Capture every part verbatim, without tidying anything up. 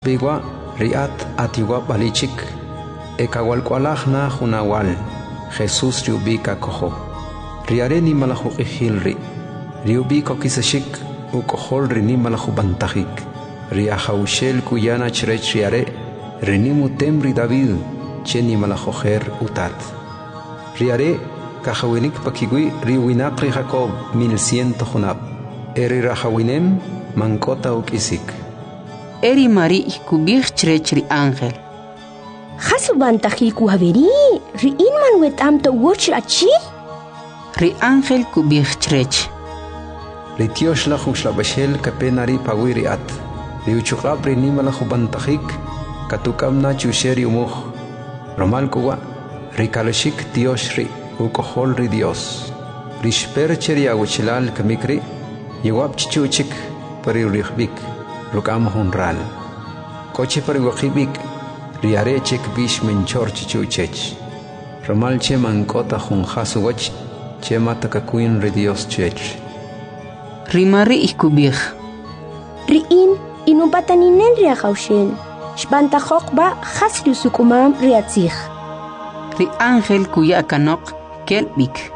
Bigwa riat atiwa balichik ekawal kwalahna hunawal Jesús riubika koho riare ni malahuki hilri riubiko kisashik ukohol rini malahubantahik riahaushel kuyana chrech riare rinimu temri David cheni malahoher utat riare kahawinik pakigui riwinakri Jacob mil ciento hunab eri rahawinem mankota ukisik Eri Mari kubir chrech ri ángel. Hasubantahi kuhaveri, ri inman wetam to watch achi? Ri ángel kubir chrech. Ri tiosh la hushla bashel kapenari pawiri at. Ri uchukab ri nimala hubantahik katukam na chusheri umuh. Romal kuwa ri kalashik tiosh ri ukohol ri Dios. Ri shper cheri aguchilal kamikri yewab chichuchik pari rihbik. Rukam honral Koche pari wakibik riare chek bish menchor chichuchech Ramal che mankota hun hasuwach che mataka kuin ri Dios chech Rimari ikubih Riin inubataninen ria haushel Shbanta hokba haslu sukumam riatzich Ri ángel kuya kanok kelbik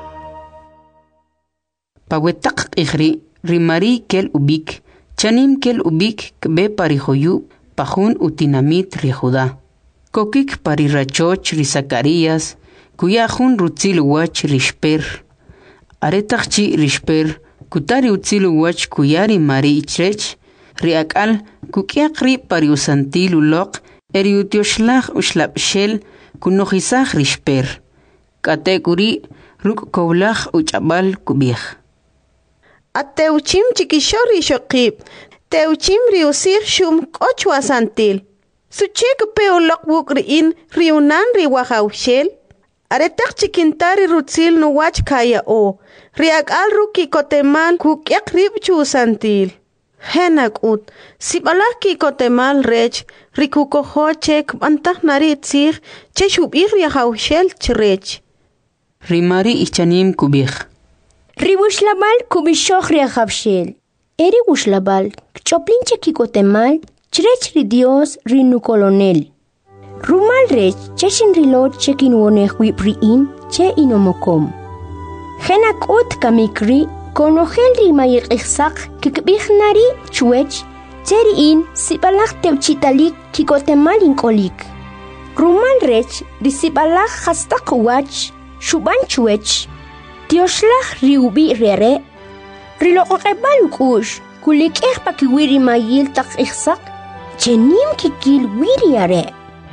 Pawetak ikhri rimari kel ubik Chanim kel ubik kbe pari hoyu pahun utinamit ri Judá. Kokik pari rachoch ri Zacarías, kuya hun rutzil wach ri shper. Aretachchi ri shper, kutari utzil wach kuyari mari ichrech, ri akal kukiak ri pari usantil ulok, eri utioshlach ushlapshel kunohisach ri shper. Katekuri ruk koblach uchabal kubich. Ateuchim chikishori shokib, teuchim riusir shum kochwa santil. Suchek peo lokbuk riin riunan riwahaushel. Aretak chikintari rutzil nuwach kaya o. Riak al ruki kotemal kukyak ribchu santil. Henak ut, sibalaki kotemal rech, rikukoho chek bantah nari tzir, cheshub ir riahaushel chrech. Rimari ichanim kubich. Riwushlabal kubishokh riahavshel. Eri wushlabal, choplinche kikotemal, chrech ri Dios rinu colonel. Rumal rech, cheshin rilot chekin wonech wip riin, che inomokom. Henak ut kamikri, konohel ri mayik ihsak, kikbich nari chuech, teriin, sibalach teuchitalik kikotemal inkolik. Rumal rech, ri sibalach hastak wach, shuban chuech, Tioslach riubi rere, riloqebal kush, kulik ehpa ki wiri mayil tak ihsak, chenim kikil wiri are.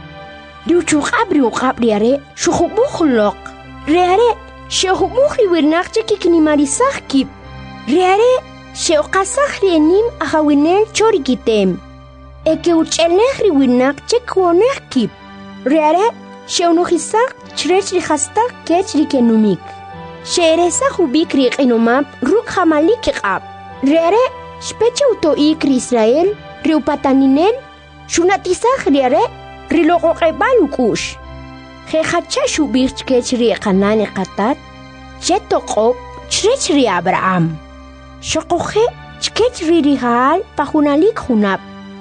Riuchukab riuqab riare, shukhubukh lok, riare, shehubukh riwirnak chekikni marisach kip, riare, sheuqasach rienim ahawinel chorikitem, eke uchelech riwirnak chekwonech kip, riare, sheunuhisak chrech rihastak kech rikenumik. Sheresa hubik rik inumab ruk hamalik iqab. Riare, speche utoik ri Israel, riupataninen, shunatisach riare, riloqoqebal ukush. Jehacha shubik chkech ri kanani qatat, chetoqob chrech ri Abraham. Shoqoje chkech ri rihal pahunalik hunab.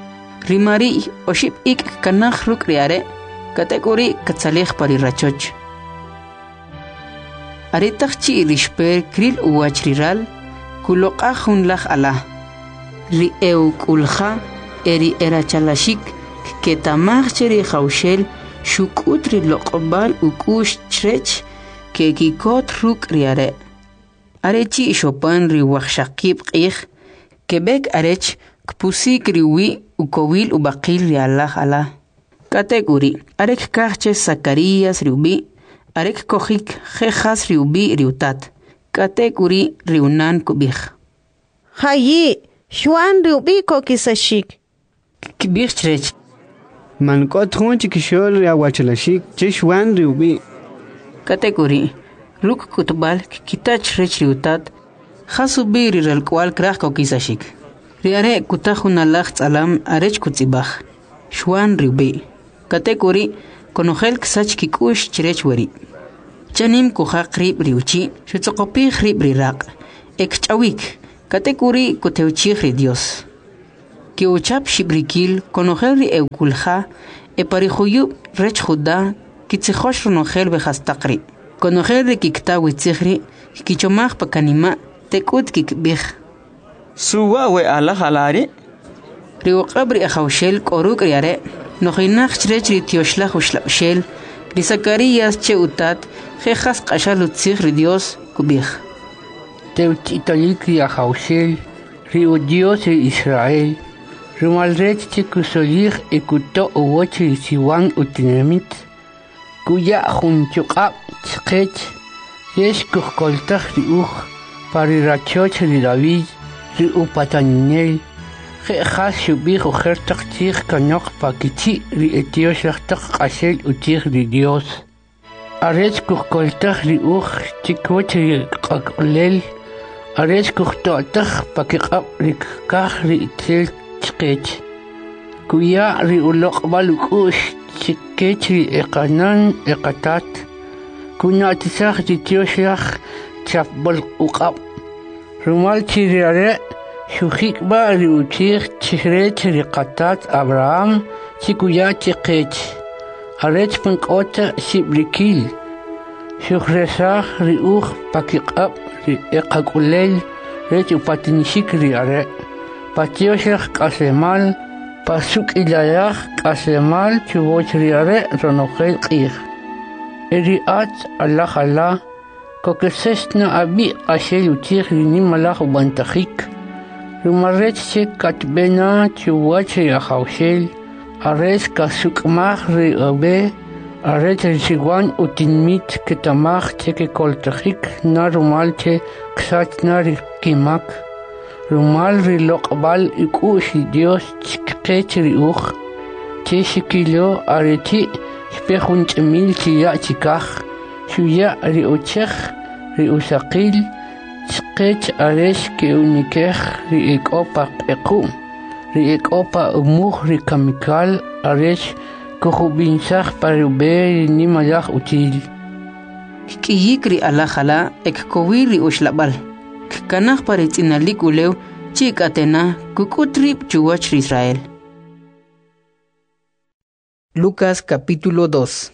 Rimari oship ik kanach ruk riare, kategori katsalech pari rachoch. Aretachchi rishper kril uachriral, kuloqa hunlach ala. Ri eu kulja, eri erachalashik, ketamach cheri haushel, shukut ri loqobal ukush chrech, ke kikot ruk riare. Arechi shopan ri wachshakib qich, kebek arech, kpusik riwi ukowil ubaqil ri Allah ala. Kategori, arek kachche Zacarías riubi, Arek kohik jejas riubi riutat. Kategori riunan kubich. Hayi, Juan riubi kokisashik. Kibich chrech. Mankot hun chikishol riawachalashik, che Juan riubi. Kategori ruk kutbal kita chrech riutat. Hasubi riral kwal krach kokisashik. Riare kutahun alach alam arech kutzibach. Juan riubi. Kategori Konohel ksach kikush chrech wari. Chanim kuha krib riuchi, shutsokopi krib rirak. Ek chawik, kategori kuteuchi ri Dios. que uchap shibrikil conocer ri eukulja e parijuyub rech juda kitzijosh ronogel bejastaqri conocer ri kiktawi tzihri kichomaj pakanima tekut kikbij suwa we ala halari ri uqabri ajawshel koruk riare nojinaj chrech ri tioshlaj ushlabshel ri Zacarías che utat jejas qashal utzij ri Dios kubij Teutitolik ri ajawshel ri Dios ri Israel Rumalrech che kusolich ekuto uwoch ri siwan utinemit kuya junchuqab chqech yesh kukoltaj ri uj parirachoch ri David ri upatanel jejas shubij ujertaq chij kanoq pakichi ri etioshtaj qashel utij ri Dios arech kukoltaj ri uj chikwoch ri qaqlel arech kutotaj pakiqab ri kaj ri itzel chqech kuya ri uloqbal ukush chikech ri eqanan eqatat kunatisaj ri tioshaj chapbol uqab rumal chiriare shujikba ri uchij chihrech ri qatat Abraham chikuya chiqech arech punqota shibrikil shujresaj ri uj pakiqab ri eqakulel rech upatinishik ri are patioshaj qasemal pasuk ilayaj qasemal chuboch ri are ronogel qij eri at Allah Allah kokesesna abi qashel uchij ri nimalaj ubantajik rumarech che katbena chuwach ri ajawshel ares kasukmaj ri abe arech ri siwan utinmit ketamaj che kekoltajik na rumal che ksachna ri kimak rumal ri loqbal ikush Dios chqech ri uj che shikilo arechi spejun chmil chiya chikaj shuya ri uchej ri usaqil chqech aresh ke unikej ri ekopa equ ri ekopa umuj ri kamikal aresh kujubinsaj parube ri nimalaj util kiyik ri alajala ekkowi ri ushlabal kanaj paritzinalik ulew chikatena kukutrip chuwach ri Israel. Lucas capítulo dos.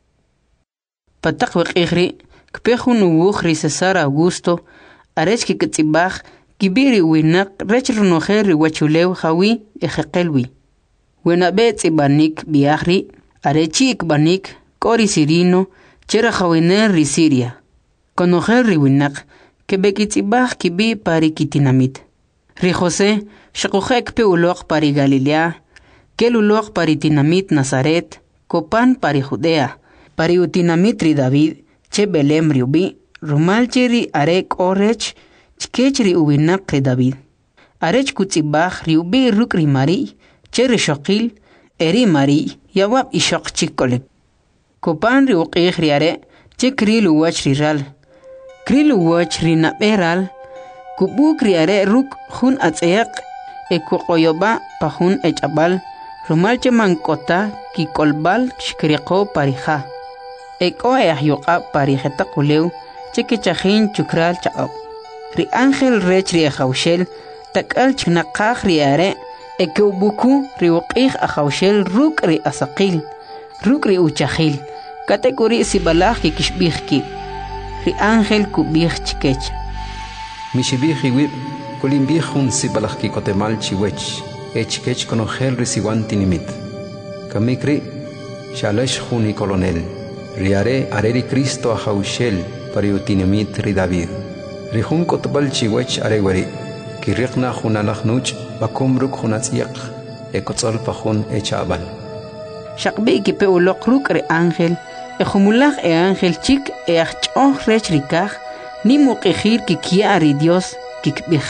Patak waqihri kpejun uwuj ri César Augusto arech kikitzibaj kibiri winak rech runojer ri wachulew jawi ejeqelwi wenabe tzibanik biahri arechi ikbanik kori sirino chera jawiner ri Siria konojer ri winak kebekitzibaj kibi pari kitinamit ri José shaqujek pe uloq pari Galilea kel uloq pari tinamit Nazaret kopan pari Judea pari utinamit ri David che Belem ri ubi rumal cheri arek orech chkech ri uwinak ri David arech kutzibaj ri ubi ruk ri Mari cheri shoqil eri Mari yawab ishaq chikolek kopan ri uqij ri are che kril uwach ri ral kril uwach ri naberal kubuk ri are ruk jun atzeq ekuqoyoba pajun echabal rumal che mankota ki kolbal shkriqo parija eko ayuqa parijeta qulew che kichajin chukral chaqab ri ángel rech ri ajawshel takal chnaqaj ri are ekubuku ri uqij ajawshel ruk ri asaqil ruk ri uchajil katekuri sibalaj ki kishbijki ri ángel kubij chkech mishibij iwib kulimbij jun sibalaj ki kotemal chiwech echkech konojer ri siwan tinimit kamikri shalash juni colonel riare areri Cristo ajawshel pariutinimit ri David rihun kotbal chiwech arewari kiriqna junalaj nuch bakumruk junatziyaq ekotzol pajun echabal shaqbi ki pe uloq ruk ri ángel e jumulaj e ángel chik e ach'oj rech rikaj ni muqijir ki kia ri Dios kikbij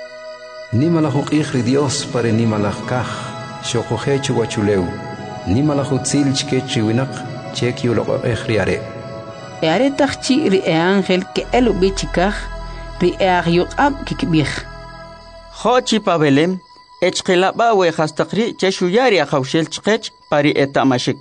ni malaj uqij ri Dios pare ni malaj kaj shoquje chuwachulew ni malaj utzil chkech ri winaq chek yuloq ejriare e are tachi ri e ángel ke elu bichikaj ri e agyuqab kikbij Xochi pa Belem echqilaba we hastaqri cheshuyari ajawshel chqech pari etamashik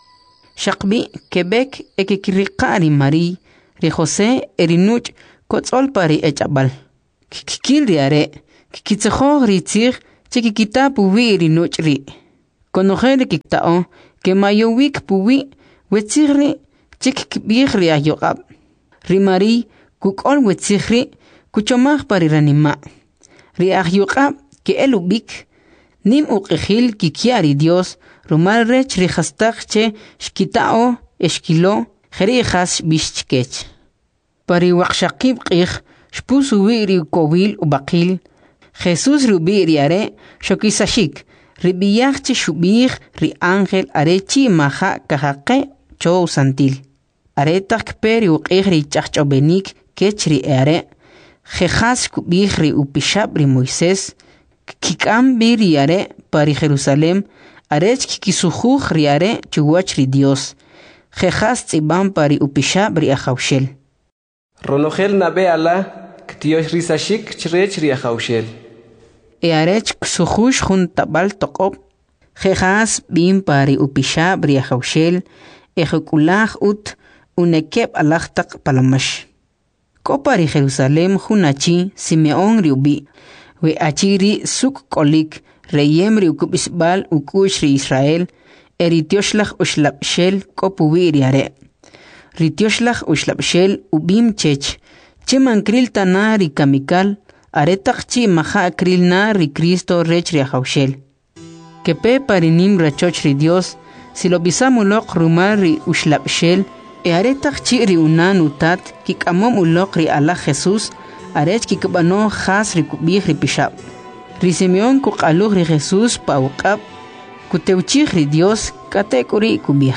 shaqbi Quebec ekikriqari Mari ri José erinuch kotzol pari echabal kikil ri are kikitzjo ri tzig chiquita puwi ri nochri. Conocer kiktao que mayowik puwi wetzigri chik bigri ayogab. Rimari kukol wetzigri kuchomag pariranima. Ri ayogab que elubik nim uqihil kikiari Dios rumal rech ri hastak che shkitao eshkilo jeri has bishchkech. Pari waqshaqib qih shpusu wiri kowil ubaqil Jesús rubiri are shokisashik ribiyach shubir ri ángel arechi maha kahaqe chow santil. Aretak peri uqih ri chachchobenik kechri are jejas kubir ri upishab ri Moisés kikam biri are pari Jerusalem arech kikisujuj ri are chuwach ri Dios. Jejas tzibam pari upishab ri ajawshel. Ronogel nabe ala ktiosh risashik chrech ri ajawshel. E arech ksujuj jun tabal toqob. Jejas bim pari upishab ri ajawshel. Ejekulaj ut unekeb alachtak palamash. Ko pari Jerusalem junachi Simeón ri ubi. We achiri suk kolik reyem ri ukubisbal ukush ri Israel. Eritioslach ushlabshel kopuwiri are. Ritioslach ushlabshel ubim chech. Cheman kril tana ri kamikal. Aretak chi maha kril na ri Cristo rech ri ajawshel. Kepe parinim rachoch ri Dios. Si lo bisamulok rumar ri ushlabshel. E aretak chi ri unan utat. Kikamom ulok ri Allah Jesús. Arech kikabano khas ri kubih ri pishab. Ri Simeón kukaluh ri Jesús paukab. Kuteuchih ri Dios katekuri kubih.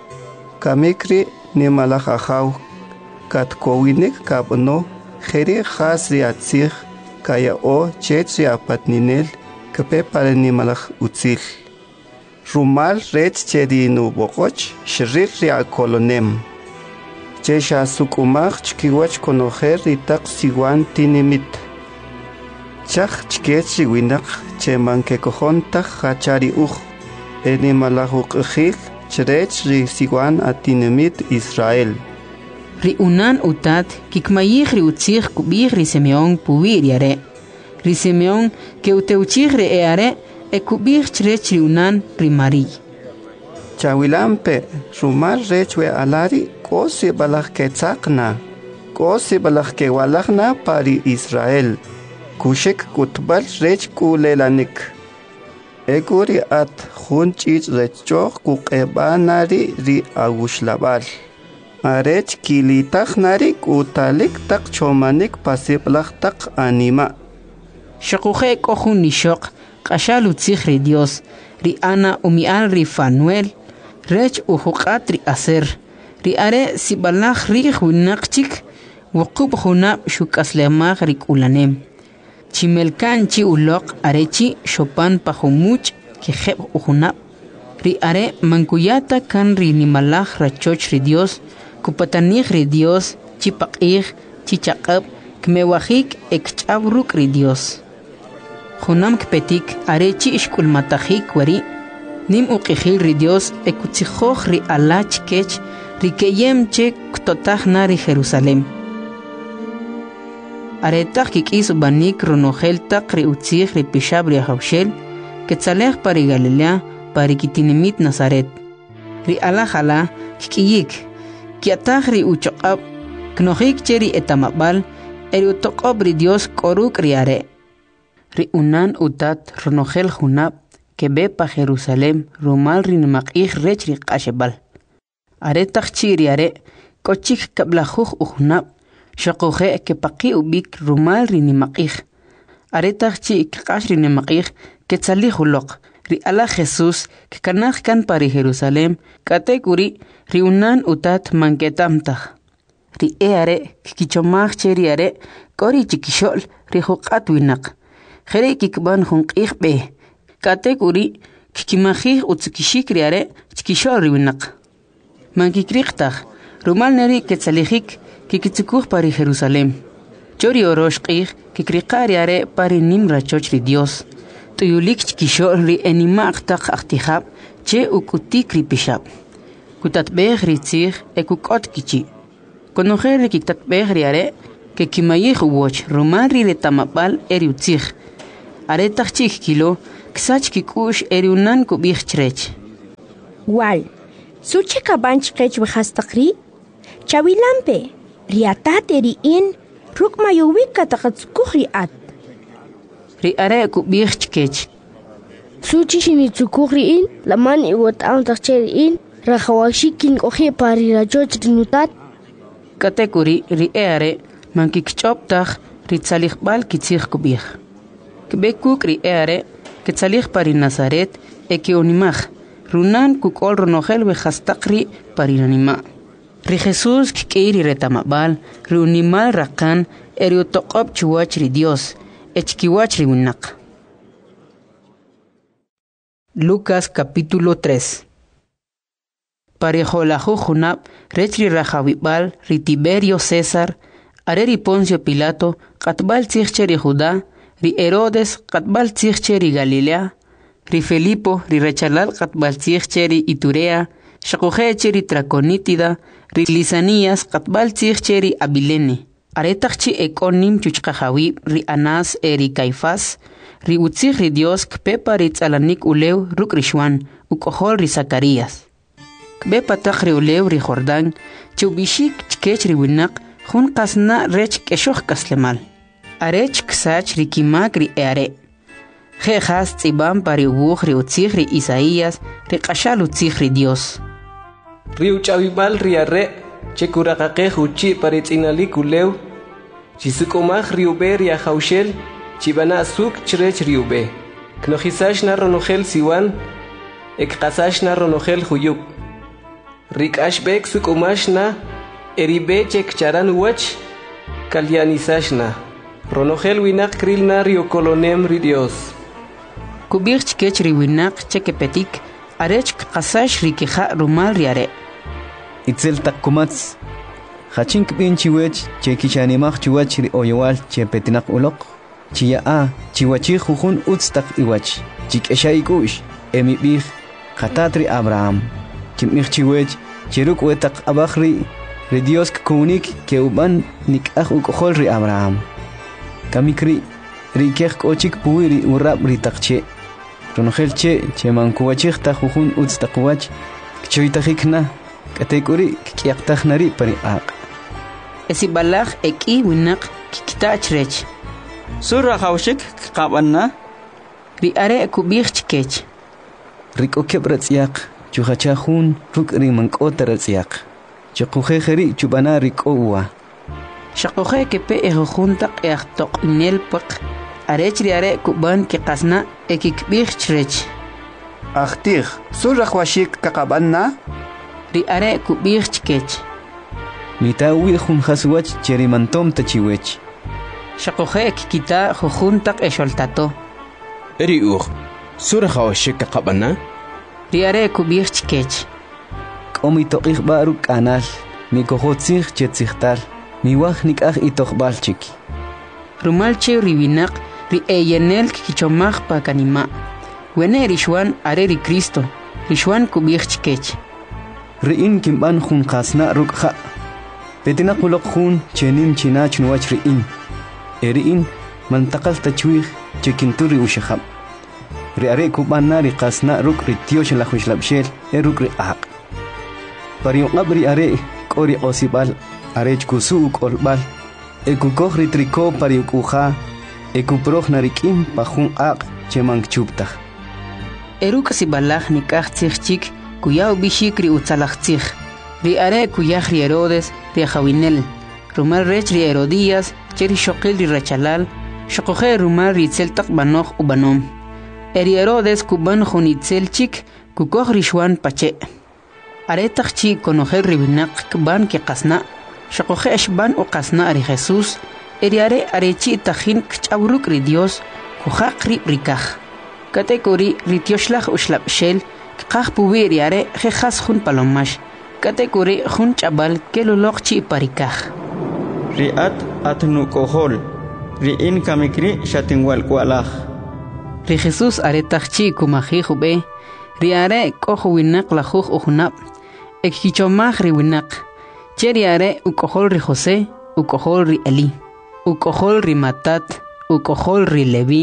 Kamikri ni malajajaw kat kowinik kabno jeri khas ri atzih kaya o chech ri apatninel kape para ni malaj utzil. Rumal rech chedi nu bokoch shrir ri akolonem. Chesha sukumach chkiwach konojer ri tak siwan tinimit. Chach chkech ri winak cheman ke kojontak hachari uj. Eni malajuk ujil chrech ri siwan atinimit Israel. Ri unan utat kikmayih ri utzih kubih ri Simeón puwir yare. Ri Simeón ke uteuchih ri eare e kubih chrech ri unan ri Mari. Chawilampe rumal rechwe alari kosi balaj ke tzakna. Kosi balaj ke walajna pari Israel. Kushek kutbal rech kulelanik. Eguri at junchich rechoch kuqebanari ri agushlabal. Arech kilitach nari kutalik tak chomanik pasiplach tak anima. Shakuje kohun nishok qashal utzih ri Dios ri Ana umial ri Fanuel rech uhuqat ri Aser ri are sibalach ri hunaqchik wuqub hunab shukaslemach ri kulanem. Chimelkan chi ulok arechi shopan pahumuch ki jeb uhunab. Ri are mankuyata kan ri nimalach rachoch ri Dios kupatanich ri Dios chipaqih chichaqab kmewajik ekchabruk ri Dios. Junam kpetik arechi ishkulmatajik wari nim uqihil ri Dios ekutzijoj ri alach kech ri keyem che ktotaj na ri Jerusalem. Aretak kikis banik ronogel tak ri utzih ri pishab ri ajawshel ketzalej pari Galilea pari kitinimit Nazaret. Ri alajala kikiyik kiataj ri uchoqab knojik cheri etamabal eri utoqob ri Dios koruk ri are. Ri unan utat ronogel junab kebe pa Jerusalem rumal ri nimaqih rech ri qashebal. Aretak chi ri are kochik kablajuj ujunab Shakuje que paqi ubik rumal ri nimaqih. Aretak chi kaqash ri nimaqih que tzalihulok. Ri ala Jesús que kanaj kan pari Jerusalem katekuri ri unan utat manketamtaj. Ri e are kikichomaj che ri are kori chikishol ri huqat winak. Jere kikban junqih be. Katekuri kikimajih utzikishik ri are chikishol ri winak. Mankikriqtaj rumal neri que tzalihik Kikitzukuj pari Jerusalem. Chori oroshqih kikriqari are pari nimra choch ri Dios. Tuyulik chkishor ri enimaq tak ahtihab che ukutik ri pishab. Kutatbeh ri tzih e kukot kichi. Konojer ri kiktatbeh ri are ke kimayih uwoch rumar ri retamapal eri utzih. aretaq chik kilo ksach kikush eriunan kubih chrech. Wal, suche kabanch kech wehastaqri, chawilampe, riatat eri in, ruk mayowik katakatsukuh riat. Ri are kubih chkech. Suchi shinitsukuh in, laman iwat ang takcher in, rahawakshikin kohe pari rajoch rinutat. Katekuri ri are mankikchoptach ritzalijbal kitzich kubih. Kbekuk ri are kitzalij pari Nazaret eke unimaj. Runan kukol ronogel wehastaqri parinanima. Ri Jesús kikeiri retamabal, ri unimal rakan eriotoqob chuwach ri Dios, echkiwach ri winak. Lucas capítulo tres. Parejolaju junab, rech ri rajawibal, ri Tiberio César, are ri Poncio Pilato, katbal tzihche ri Judá, ri Herodes, katbal tzihche ri Galilea, ri Felipo, ri rechalal katbal tzihche ri Iturea, shakujeche ri Traconítida, ri Lisanías, katbal tzihche ri Abilene, aretachchi ekonim chuchkajawi, ri Anás e ri Caifás, ri utzih ri Dios kpepa ri tzalanik ulew ruk rishwan, ukohol ri Zacarías. Kbepa tak ri ulew ri Jordán, chubishik chkech ri winak, jun kasna rech keshoch kaslemal. Arech ksach ri kimak ri eare. Jejas tzibam pari ubuj ri utzih ri Isaías, ri qashal utzih ri Dios. Ri uchawibal ri arre, chekurakake huchi pari tzinalik ulew, chisukomaj ri ube ri ajaushel, chibana suk chrech ri ube. Knojisash na ronogel siwan, ekkasash na ronogel huyub. Rik ashbek sukomash na, eribe chek charan wach, kalyanisash na. Ronogel winak kril na ri okolonem ri Dios. Kubir chkech ri winak chekepetik, arech kasash ri kija rumal ri are. Itzel takkumats, hachin kbin chiwech, chekishanimach chiwach ri oyowal chepetinak ulok, chiya a, chiwachi jujun utstak iwach, chik esha ikush, emibich, katatri Abraham, chimich chiwech, cheruk wetak abachri, ri Dios kunik ke uban nikach ukohol ri Abraham. Kamikri, ri kech kochik puiri urab ri takche. Ronogel che, che mankuwachik ta jujun utstakwach, kchoitajikna, katekuri kiaktajnari pari aq. Esibalaj eki winak kikitach rech. Surra hawshik kabanna. Ri are kubih chkech. Riko kebratsiak, chuhachahun ruk ri mankota ratsiak. Chakujejeri chubana riko uwa. Shakoje kepe ejojuntak eachtok inelpak, arech ri are kuban ke kasna ekikbih chrech. Achtih, surrahwashik kakabanna? Ri are kubih chkech. Mitawi jun haswach cherimantom tachiwech. Shakoje kikita jojuntak esholtato. Eri ur, surrahwashik kakabanna? Ri are kubih chkech. Komito ikhbaru kanal, mikohotzih chetzihtal. Miwaj nikaj itoqbalchik. Rumalche riwinak ri eyenel kichomaj pa kanima. Wene rishwan are ri Cristo, rishwan kubih chkech. Riin kimban jun kasna rukha. Petina kulok jun chenim chinach nuach riin. Eriin mantakal tachwih chekinturi ushahab. Ri are kubana ri kasna ruk ri tiosh la khushlabshel eruk ri aq. Pariungab ri are kori osibal. Arech kusu kolbal, ekukoj ritriko pariukuja, ekuproj narikim pajun aq chemang chuptaj. Eruk sibalaj nikaj tzihchik, kuyao bishik ri utzalajtzij, ri are kuyaj ri Herodes, ri ajawinel, rumal rech ri Herodías, cheri shokil ri rechalal, shokoje rumal ri tzeltak banoj ubanom. Eri Herodes kuban junitzel chik, kukoj ri shwan pache. Aretaj chi konojel ri winak kban ke kasna, shakoje eshban o kasna ri Jesús, eri are arechi tajin kchauruk ri Dios, kujaq ri rikaj. Katekori ri tioshlaj ushlabshel, kqaj puwi ri are jejas jun palomash, katekori jun chabal kelolok chi parikaj. Ri at atnukohol, ri in kamikri shatinwal kualaj. Ri Jesús aretaj chi kumaji jube, ri are kojo winak lajuj ujunab, ekkichomaj ri winak. Cheri are ukohol ri José, ukohol ri Eli, ukohol ri Matat, ukohol ri Levi,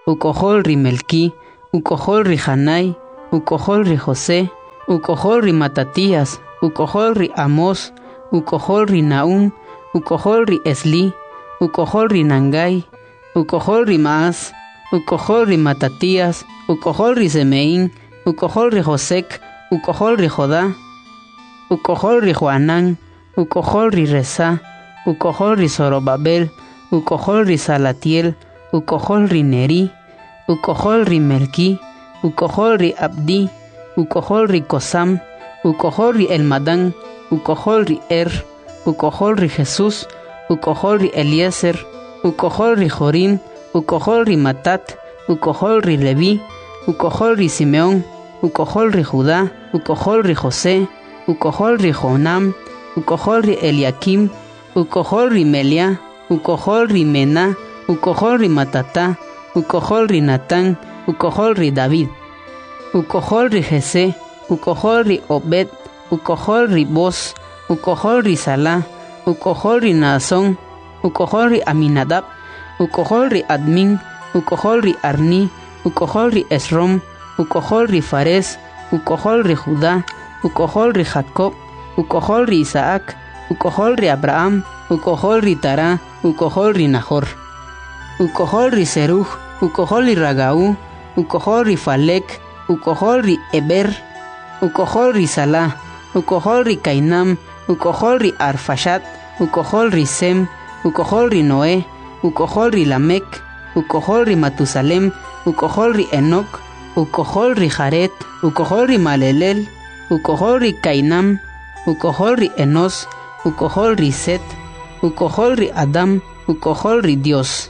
ukohol ri Melki, ukohol ri Hanai, ukohol ri José, ukohol ri Matatías, ukohol ri Amos, ukohol ri Naum, ukohol ri Esli, ukohol ri Nangai, ukohol ri Maas, ukohol ri Matatías, ukohol ri Semeín, ukohol ri Josek, ukohol ri Jodá, ukohol ri Juanán, ukohol ri Resa, ukohol ri Zorobabel, ukohol ri Salatiel, ukohol ri Neri, ukohol ri Melki, ukohol ri Abdi, ukohol ri Kosam, ukohol ri Elmadán, ukohol ri Er, ukohol ri Jesús, ukohol ri Eliezer, ukohol ri Jorim, ukohol ri Matat, ukohol ri Leví, ukohol ri Simeón, ukohol ri Judá, ukohol ri José, ukohol ri Jonam, ukohol ri Eliakim, ukohol ri Melia, ukohol ri Mená, ukohol ri Matatá, ukohol ri Natán, ukohol ri David, ukohol ri Jesé, ukohol ri Obed, ukohol ri Boz, ukohol ri Salá, ukohol ri Naasón, ukohol ri Aminadab, ukohol ri Admin, ukohol ri Arni, ukohol ri Esrom, ukohol ri Fares, ukohol ri Judá, ukohol ri Jacob, ukohol ri Isaac, ukohol ri Abraham, ukohol ri Tará, ukohol ri Nahor, ukohol ri Seruj, ukohol ri Ragaú, ukohol ri Falek, ukohol ri Eber, ukohol ri Salá, ukohol ri Cainam, ukohol ri Arfashat, ukohol ri Sem, ukohol ri Noé, ukohol ri Lamec, ukohol ri Matusalem, ukohol ri Enoc, ukohol ri Jaret, ukohol ri Malelel, ukohol ri Cainam, ukohol ri Enos, ukohol ri Set, ukohol ri Adam, ukohol ri Dios.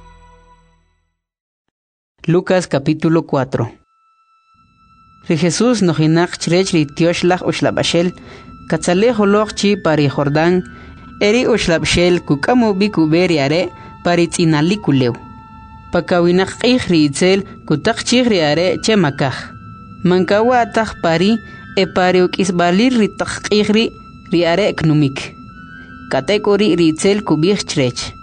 Lucas capítulo cuatro. Ri Jesús nojinak chrech ri tioshlach ushlabashel, katzaleh holoch chi pari Jordán, eri ushlabshel kukamu bikuberi are pari tzinalikuleu. Pakawinak qih ri itzel kutak chih ri are chemakaj. Mankawa ataj pari e pari ukisbalir ri tak qih ri ri are knumik. Katekori ri itzel kubich chrech.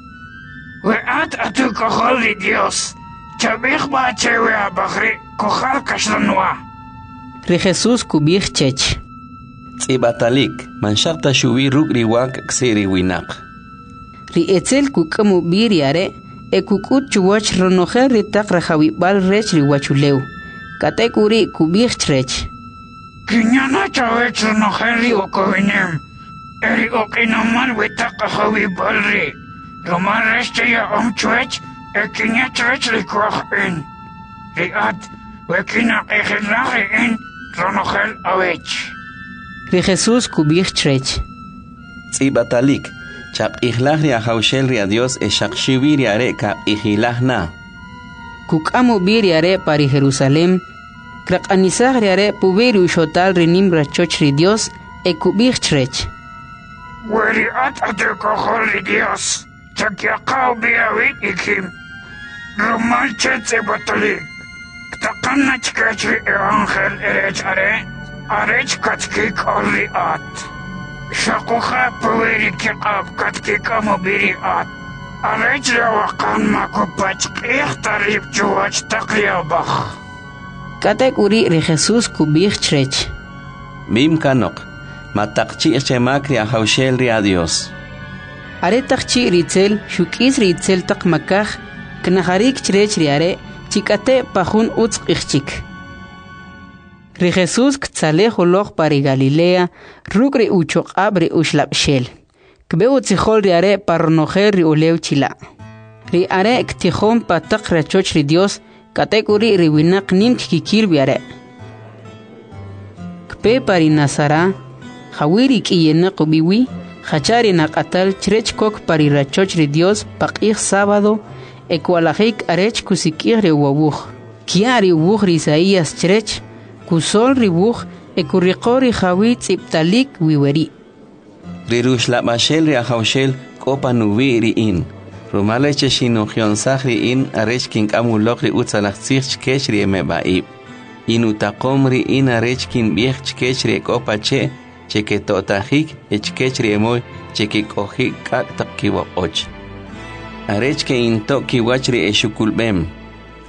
Weat atu kohol ri Dios. Chabich ba chewe abachri kohal kashlanwa. Ri Jesús kubich chech. Tzibatalik, manshakta shubi ruk riwak ksiri winak. Ri etzel kukamu biri are, e kukut chuwach ronojer ri tak rajawibal rech ri wachuleu. Katekuri kubich trech. Kinyana chawech ronojer ri okowinem. Eri okinaman witak rajawibal ri. Roman rech ya omchwech, e kinya trech ri kwach in. Ri at, wekina ejilari in, ronojer awech. Ri Jesús kubich trech. Tzibatalik, chap ihlach ri ahaushel ri adios e shakshivi ri are ka ihilach na. Kukamu biri are pari Jerusalem, krak anisach ri are puberi ushotal ri nimra choch ri Dios e kubich trech. Weri at atu kohol ri Dios, chakyakaw biyawit ikim. Roman chet Tzibatalik, ktakan na chkech ri evangel erech are, arech katkik olri at. Shakuha pweri kikab katkika mobiri at. Arech rawakan makupach ikhtarib chuwach takyabach. Katekuri ri Jesús kubich trech. Mim kanok, matakchi chemak ri ahaushel ri adios. Are takchi ritzel, shukis ritzel tak makaj, knaharik trech ri are, chikate pahun utz ichchik. Ri Jesús ktzaleh holoch pari Galilea, ruk ri uchok ab ri ushlabshel. Kbeu tzihol ri are parnojer ri uleu chila. Ri are ktihon patak rachoch ri Dios, katekuri ri winak nim kikil bi are. Kpe pari Nazara, hawiri kiyena kubiwi, hachari nakatal chrech kok pari rachoch ri Dios pakih sábado, ekwalajik arech kusikir ri wabuch. Kiari ubuch ri Isaías chrech, kusol ribuch e kurriqori khawit iptalik wiweri. Rirush la bashel ri ahaushel kopa nuvi ri in. Rumale cheshino khionsach ri in arech king amulok ri utsalach sich kesh ri emebaib. Inutakom ri in arech kin biech chkesh ri kopa che cheke totahik e chkesh ri emoy cheke kohik kak tak kiwa och. Arech ke in to kiwach ri eshukulbem.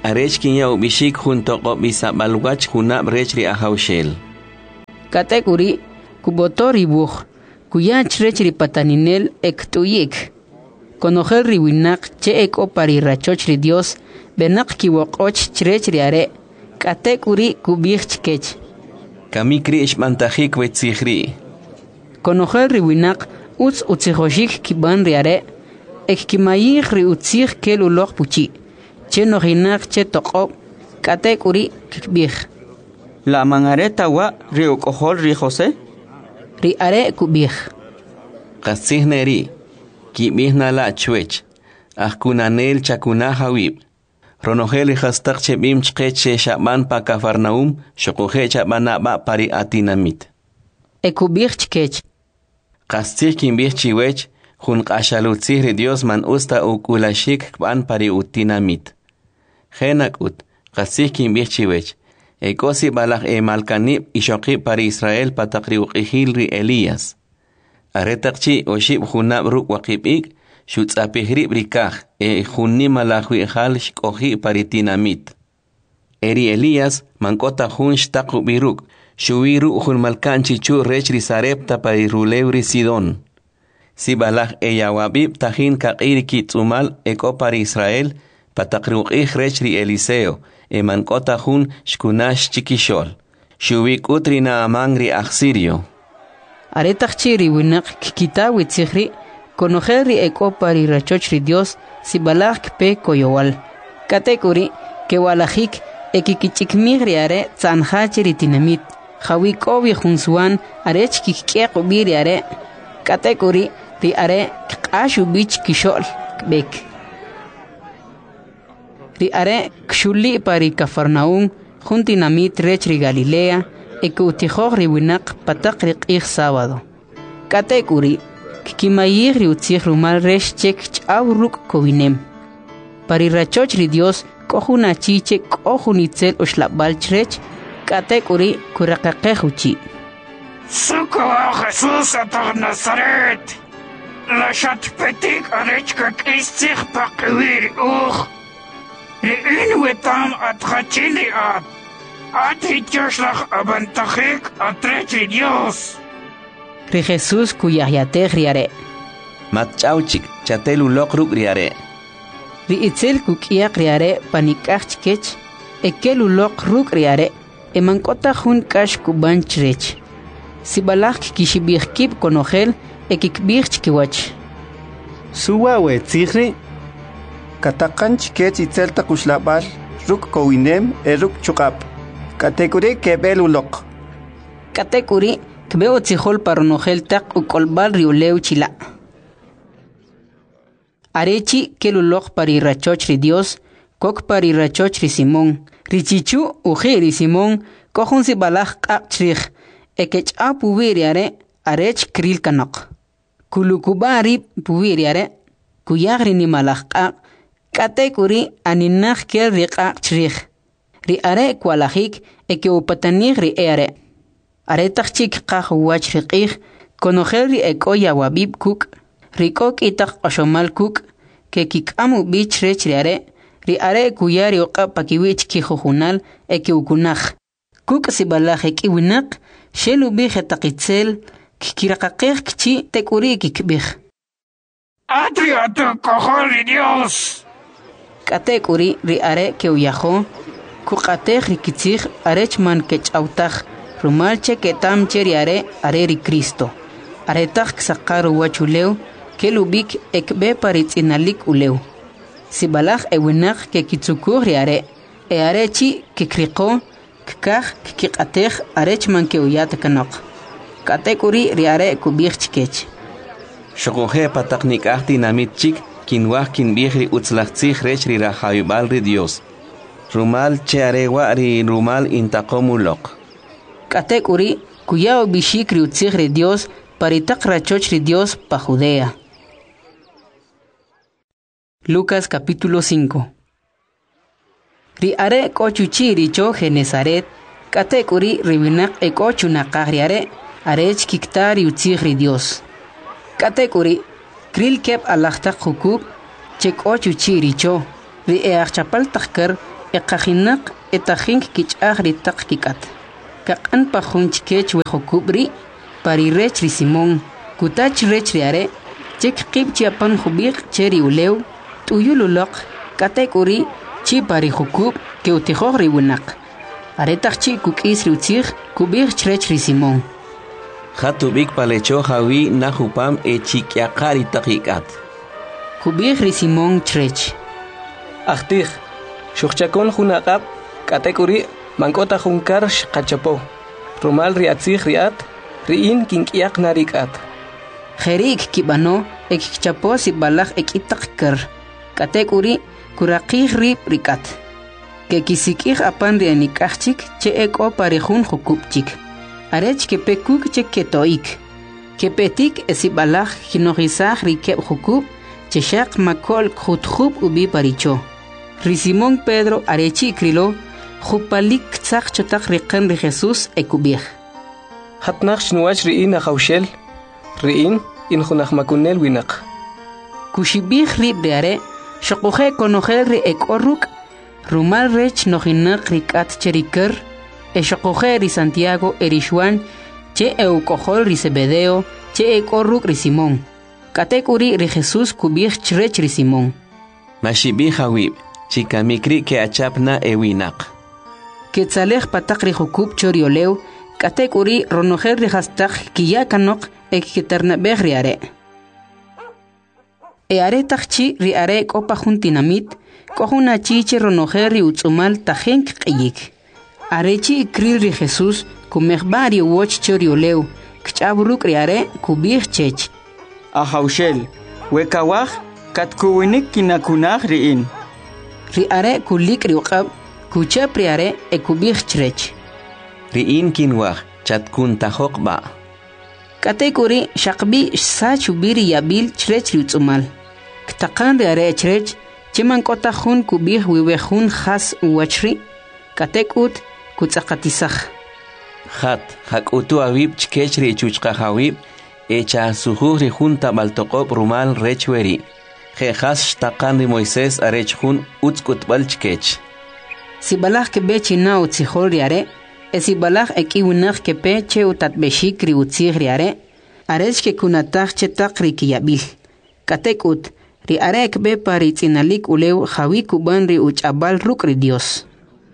arech kin ya ubishik junto qobisa balwach hunab rech ri ahawshel. Katekuri kubotori buj kuyach rech ri pataninel ektuyik. Conocer ri winak che eko pari rachoch ri Dios benak kiwokoch chrech ri are. Katekuri kubich chkech. Kamikri ishmantajik wetzihri. Conocer ri winak uts utzihoshik kiban ri are. Ek kimayih ri utzih kel ulok puchi. Che nohinak che toqob. Katekuri kikbich. La mangareta wa ri ukohol ri Jose? Ri are kubich. Qasihneri. Kibihna la chwech. Ahkunanel chakuna hawib. Ronogeli hastaq chebim chqeche shaban pa Kafarnaum, shokuhe chabana ba pari atinamit. Ekubich chkech. Qastir kimbich chiwech, jun qashalutzihri Dios man usta ukulashik kban pari utinamit. Genak ut, qastir kimbich chiwech. Ekosi balak e malkanib ishoqi pari Israel patakri uqihilri Elías. Aretaqchi oshib junab ruk waqibik, Shutzapihri brikaj, e junni malajui hal shkoji paritinamit. Eri Elías, mankota jun shtaku biruk, shuiru jun malkanchi chu rechri sarepta parirulevri Sidon. Si balaj e yawabib tajin kakiri kitzumal eko pari Israel, patakruqih rechri Eliseo, e mankota jun shkunash chikishol. Shuik utri na amangri aksirio. Aretachiri winak kikita witzihri, Conocer ri eko pari rachoch ri Dios si balak pe koyowal. Katekuri ke walajik ekikichikmig ri are tzanhach ri tinamit. Jawi kobi junsuan arech kikek ubiri are. Katekuri ri are kashu bich kishol bek. Ri are kshuli pari Kafarnaum juntinamit rech ri Galilea eke utijog ri winak patak ri qih sábado. Katekuri Kimayir ri utzih rumal resh chek chauruk kovinem. Pari rachoch ri Dios kohuna chiche kohunitzel oshlabal chrech katekuri kurakaqehuchi. Suko Jesús atar Nazaret. La chat petik arech kakistich pakwir uch. Ri inwetam atrachili at. At hitjoshlach abantachik atrech ri Dios. Ri Jesús kuyayatej riare. Matchauchik, chatelu lokruk riare. Ri itzel kukiak riare panikach chkech, ekelu lokruk riare, emankota jun kash kuban chrech. Si balak kishibih kip konogel, ekikbih chkiwach. Suwa we tzihri, katakan chkech itzel takushlabal, ruk kowinem e ruk chukap. Katekuri kebelu lok. Katekuri, Kbeo tzihol paronogel tak ukolbal riuleu chila. Arechi kelulok pari rachoch ri Dios, kok pari rachoch ri Simón. Richichu uji ri Simón, kohun si balaj kakchrich, ekech a pubiriare, arech kril kanok. Kulukubari pubiriare, kuyagri ni malaj kak, katekuri aninach kel ri kakchrich. Ri are kwalajik, eke upatanig ri eare. Aretachik qaj wach riqih, conocer ri eko yawabib kuk, rikok itak oshomal kuk, ke kikamu bich rech ri are, ri are kuyari oqa pakiwich kijujunal eke ukunaj. Kuk si balaj eki winak, shelu bij etakitzel, kikirakaqih kchi tekuri kikbih. Atriato kohol ri Dios. Katekuri ri are ke uyajo, kukatej rikitzij arechman kech autaj, Rumalche que tam cheriare areri Cristo. Aretak sakaru wachuleu, que lubik ekbe paritzinalik uleu. Si balaj ewinak que kitsukur are, e arechi que kriko, kkaj kikatej arechman que uyat kanok. Katekuri riare kubich chikech. Shokohe pataknik ahti namit chik, kinwah kinbihri utzlachtzich rech ri rahayubal ri Dios. Rumal che arewa ri rumal intakomulok. Katekuri, kuyao bishik ri utzih ri Dios, paritak rachoch ri Dios pa Judea. Lucas capítulo cinco. Ri are kochuchi richo Genezaret, katekuri ribinak e kochunakaj ri are, arech kiktar ri utzih ri Dios. Katekuri, kril kep alachtak hukub, chek kochuchi richo, ri e achapal takkar, eqajinaq etajink kich'aj ritaq kikat. Kaq'an pajunch kech wejokubri parirech ri Simón. Kutach rech riare chek qib chiapan jubiq cheri ulew tuyululoq katek uri chi pari jukub ke utijoj ri winaq. Aretaq chi kuk'is ri utzij kubij chrech ri Simón. Hatubik palecho jawi na jupam e chikyaqari taqikat. Kubij ri Simón chrech. Ahtij, shuchakon junaqab katek uri mankota junkar shqachapo. Rumal ri atzij riat riin kinkyaq narikat. Jerik kibano ek chapo si balaj ek itakker. Katek uri kurakih rip rikat. Ke kisikih apan ri anikachik che ek o parejun jukupchik. Arech ke pekuk che ketoik. Ke petik esi balaj kinojizaj rikeb jukup che shak makol khutkhub ubi paricho. Ri Simón Pedro arechi krilo jupalik tzak chotak riqen ri Jesús ekubij. Hatnaq shnuach riin ajawshel riin in junaj makunel winaq. Kushibij rib reare shaquje konojel ri ekorruk rumal rech nojinaq rikat cheriker e shaquje ri Santiago erishwan che eukojol ri Zebedeo che ekorruk ri Simón. Katek uri ri Jesús kubij chrech ri Simón. Mashibij hawib chikamikri ke achapna ewinaq. Ketzalej patak ri jukub choriolew katek uri ronojel ri hastak kiyakanok ek kiternabej riare. E are takchi ri are kopa juntinamit kohuna chiche ronojer ri utzumal tajenk qiyik. Arechi ikril ri Jesús kumejbari woch chorioleu kchaburuk ri are kubij chech. Ajawshel, wekawaj katkuwinik kinakunaj riin. Ri are kulik ri uqab kuchap ri are e kubij chrech. Riin kinwaj chatkun tajokba. Katekuri shaqbi sachubiri yabil chrech riutzumal. Ktaqan ri are chrech chiman kota jun kubij wiwejun khas uwachri. Katekut kutzaqatisaj. Hat hakutu awib chkech ri chuchqa hawib echa sujuj ri jun tabaltoqob rumal rechweri. Jejas shtaqan ri Moisés arech jun utzkutbal chkech. Sibalaj ke bechina utzijol ri are esi balaj eki winaq ke pe che utat beshik ri utzig ri are arech ke kunataj che taqri ki yabil katekut ri are ek be pari tzinalik ulew jawi kuban ri uchabal ruk ri Dios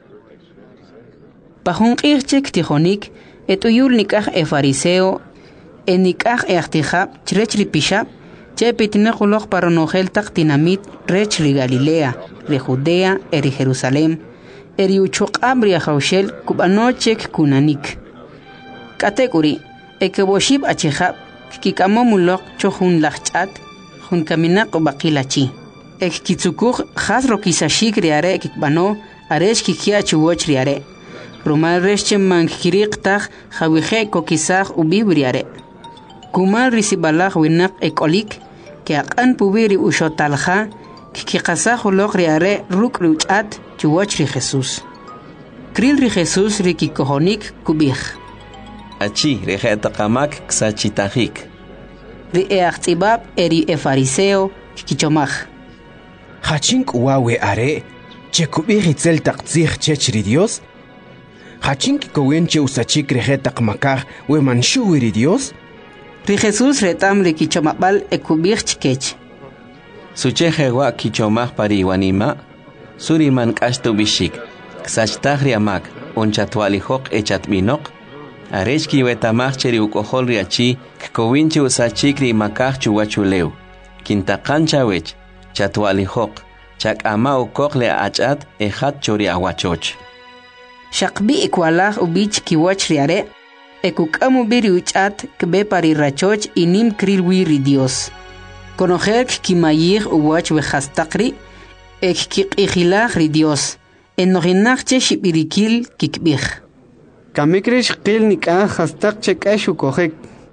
pajun qirchek tijonik etuyul nikaj e fariseo e nikaj e ahtijab chrech ri pishab che pitine khuloj paronojel taqtinamit rech ri Galilea ri Judea e ri Jerusalem eri uchuqab ri ajawshel kubanochek kunanik. Katekuri, eke boshib achijab, kikamomulok chohun lachchat, jun kaminak o bakilachi. Ek kitsukuj has rokisashik riare kikbano, aresh kikia chuwoch riare. Rumal resche mankirik taj, jawije kokisaj ubibriare. Kumal risibalaj winak ekolik, ke akan pubiri ushotalja, kikasaj ulok riare ruk ruchat, chuwach ri Jesús. Kril ri Jesús ri kikohonik kubij. Achi ri hetaqamak ksachitajik. Ri eachtzibab eri e fariseo kichomaj. Hachink uawe are, che kubij itzel taqtzij chech ri Dios? Hachink kowenche usachik ri hetaqmakaj we manshuwi ri Dios? Ri Jesús retam ri kichomabal e kubij chkech. Sucheje wa kichomaj pari wanima, Suriman kashtu bishik, ksachtajri amak, onchatwalijok echatminok, arechki wetamachcheri ukoholri achi, kkowinchi usachikri makaj chuwachuleu, kintakancha wech, chatwalijok, chak ama ukokle achat ejat chori awachoch. Shakbi ikwalaj ubich kiwach riare, ekukamu biri uchat kbe pari rachoch inim krilwiri Dios. Conojer kimayir uwach wejastakri, ek kikijilaj ri Dios, en nojinajche shibirikil kikbij. Kamikrish qil nikaj hastak chekashu kojek.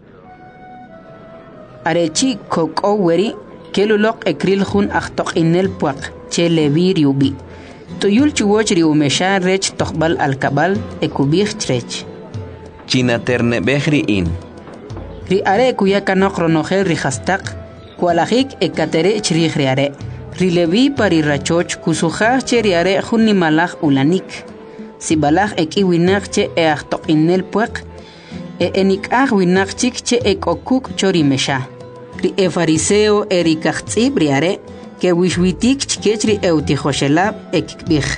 Arechi koko weri, kelulok ekril jun achtok inel puak, che levi riubi. Tuyul chuwoch riumesha rech tokbal alkabal, ekubij trech. China terne behri in. Ri are kuyakanok ronojel ri hastak, kualajik ekatere chrij ri are. Rilevi pari rachoch kusujach che riare junni malach ulanik. Si balach ek iwinach che e achtok innel puek. E enik ah winach chik che ek okuk chorimesha. Ri e fariseo e rikachtib riare ke wishwitik chikechri eutijoshelab ekikbich.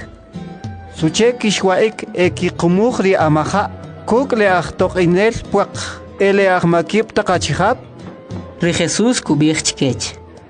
Suche kishwaik ekiqumuj ri amaja kuk le achtok innel puek. Ele ahmakib takachihab. Ri Jesús kubich chikech.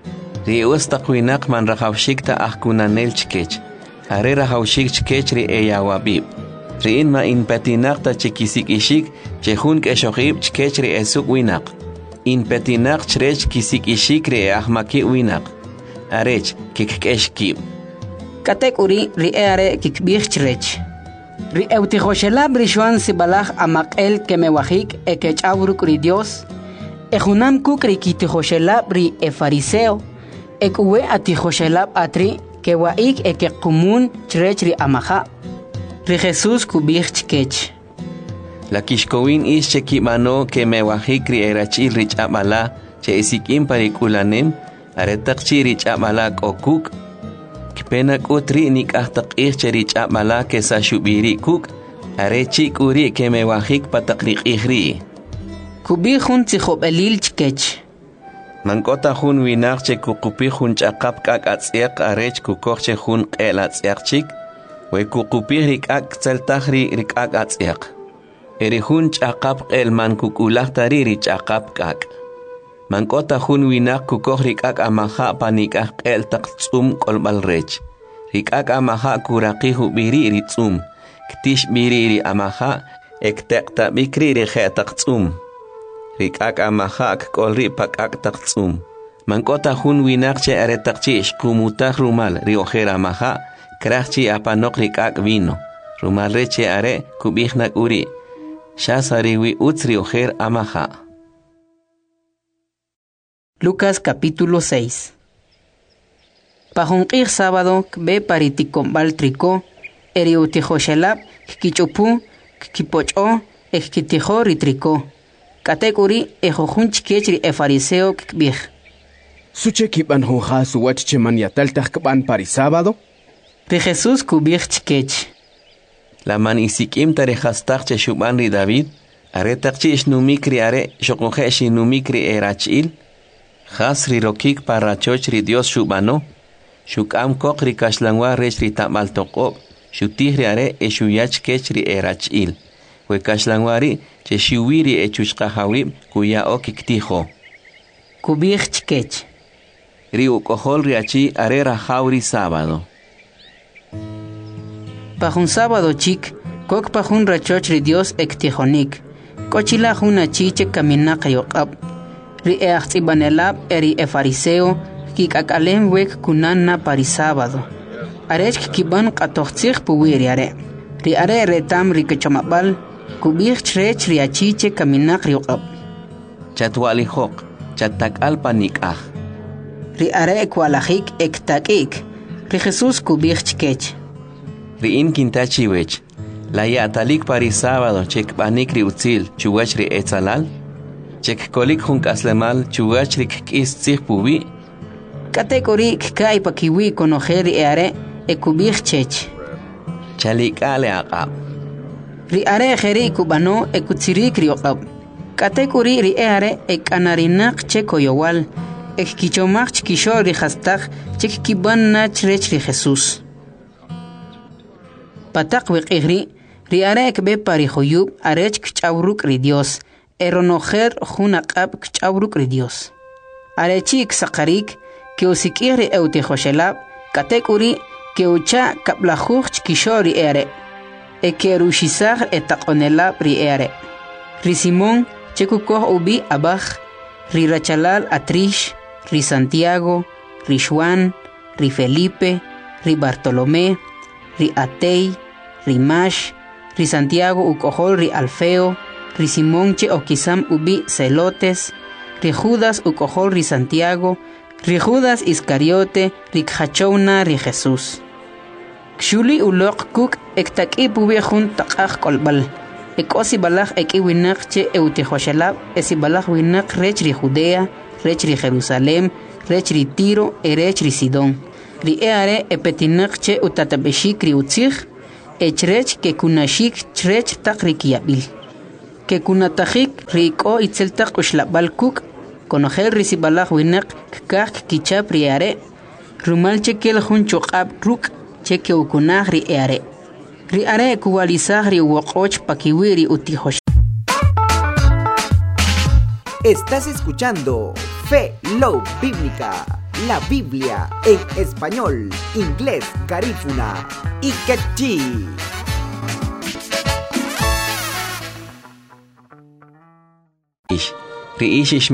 Ri ustaqwinak man rajawshik ta ahkunanel chikech. Are rajawshik chikech ri eyawabib. Ri in ma in petinak ta chikisik ishik chehun keshohib chikech ri esuk winak. In petinak chrech kisik ishik ri ahmaki winak. Arech kikeshkib. Katek uri ri are kikbich chrech. Ri eutijoshelab rishuan sibalach amakel kemewahik ekech avruk ri Dios. Ejunam kuk ri kitijoshelab ri e fariseo. Ekuwe atijoshelab atri kewaik eke kumun chrech ri amaja. Ri Jesús kubich chkech. La kishkowin is chekimano kemewahik ri erachil rich amala che isikim parikulanem aretakchi rich amala okuk. Kpena kutri nik ahtak ich rich amala kesa shubiri kuk arechi kuri kemewahik patakrik ihri. Kubihun tzijob elil chkech. Mankota hun winak che kukupi hun chakap kak atsiak arech kukok che hun el atsiak chik we kukupi rikak tseltahri rikak atsiak. Eri hun chakap el man kukulak tariri chakap kak. Mankota hun winak kukok rikak amaha panikak el taktsum kolbal rech. Rikak amaha kuraki hubiri ritsum. Ktish biriri amaha ektek tabikri rikhe taktsum. Rikak amahak kolri pakak taktsum. Mankota hun winakche aretakchi ishkumutak rumal riojera amaha krachchi apanok rikak vino. Rumal reche are kubihnak uri. Shasariwi utz riojer amaha. Lucas capítulo seis. Pajunqir sábado kbe paritikombal triko eriutijoshelab kichupu kipocho ekitijo ritriko. Katekuri ejojun chikechri e fariseo kbih. Suche kiban honja su wach cheman yatal takban pari sábado. Ri Jesús kubih chikech. La man isikim tarejastak che shuban ri David. Are takchi ishnumikri are shokoje shinumikri erachil. Hasri rokik parachoch ri Dios shubano. Shukam kok ri kashlangwa rech ri tamal tokop. Shutihri are e shuyach kechri erachil. We kashlangwari che shiwiri e chushkahawib kuya okiktijo. Kubih chkech. Ri ukohol riachi are rajawri sábado. Pajun sábado chik, kok pajun rachoch ri Dios ektijonik. Kochila juna chiche kaminak yokab. Ri e achtibanelab eri e fariseo kikakalem wek kunana pari sábado. Arech kiban katochtzich puwiri are. Ri are retam ri kechomabal kubich chrech riachiche kaminak riokab. Chatwalijok, chatak alpanikah. Ri are kwalajik ektakik. Ri Jesús kubich chkech. Ri in kintachi wech. La yatalik pari sábado chek banik ri utzil chuwach ri etzalal. Chek kolik junk aslemal chuwach ri kis tzich pubi. Katekori kai pakiwi konojeri e are e kubich chech. Chalik ale aqab. Ri are jeri kubano e kutsirik riokab. Katekuri ri are e kanarinak cheko yowal. E kichomak chikisho ri hastak chek kiban na chrech ri Jesús. Patak wek igri ri are ekbe pari joyub arech kchawruk ri Dios. Eronojer junaqab kchawruk ri Dios. Arechi ksakarik que usikiri eutijoshelab katekuri que ucha kaplajuch chikishori ere. E que rushizar etakonelab ri ere. Ri Simón chekukoh ubi abaj. Ri Rachalal Atrish. Ri Santiago. Ri Juan. Ri Felipe. Ri Bartolomé. Ri Atei. Ri Mash. Ri Santiago ukohol ri Alfeo. Ri Simón che okisam ubi Celotes. Ri Judas ukohol ri Santiago. Ri Judas Iscariote. Ri Khachouna ri Jesús. Kshuli ulok kuk ektak ipubi jun takaj kolbal. Ekosi balaj eki winak che eutijoshelab. Esi balaj winak rech ri Judea. Rech ri Jerusalem. Rech ri Tiro. E rech ri Sidón. ri eare epetinak che utatabeshik ri utzig echrech ke kunashik chrech takrik yabil ke kunatajik riko itzeltak ushlabalkuk konojel risibalaj winak kak kichap ri eare rumal chekel jun choqab ruk cheke ukunaj ri eare ri are kuwalizaj ri woqoch pakiwiri utijosh. Estás escuchando Fe Love Bíblica, la Biblia en español, inglés, garífuna y quechí. Riish